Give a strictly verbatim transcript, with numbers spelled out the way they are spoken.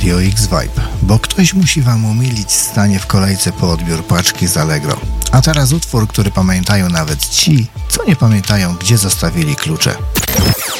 Radio X Vibe, bo ktoś musi wam umilić stanie w kolejce po odbiór paczki z Allegro. A teraz utwór, który pamiętają nawet ci, co nie pamiętają, gdzie zostawili klucze.